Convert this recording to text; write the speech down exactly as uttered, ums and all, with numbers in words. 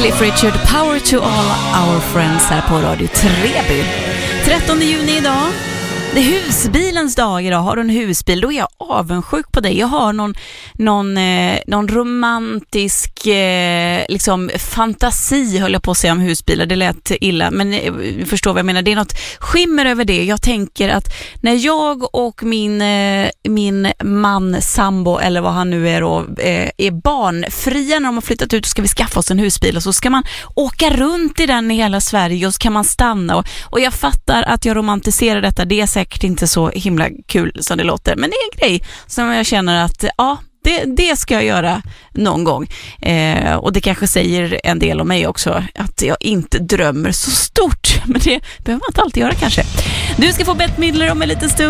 Cliff Richard, Power to all our friends här på Radio Treby. trettonde juni idag. Det är husbilens dag idag. Har du en husbil, då är jag avundsjuk på dig. Jag har någon, någon, eh, någon romantisk eh, liksom fantasi, höll jag på att säga, om husbilar. Det lät illa, men eh, förstår vad jag menar. Det är något skimmer över det. Jag tänker att när jag och min, eh, min man, sambo eller vad han nu är då, eh, är barnfria, när de har flyttat ut, så ska vi skaffa oss en husbil och så ska man åka runt i den i hela Sverige och så kan man stanna. Och, och jag fattar att jag romantiserar detta. Det är säkert inte så himla kul som det låter, men det är en grej som jag känner att ja, det, det ska jag göra någon gång. Eh, och det kanske säger en del om mig också, att jag inte drömmer så stort, men det behöver man inte alltid göra kanske. Du ska få Bette Midler om en liten stund.